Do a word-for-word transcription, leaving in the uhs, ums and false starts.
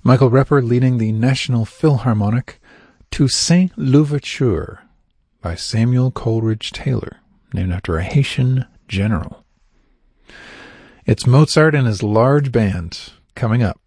Michael Repper leading the National Philharmonic, Toussaint Louverture by Samuel Coleridge Taylor, named after a Haitian general. It's Mozart and his large band coming up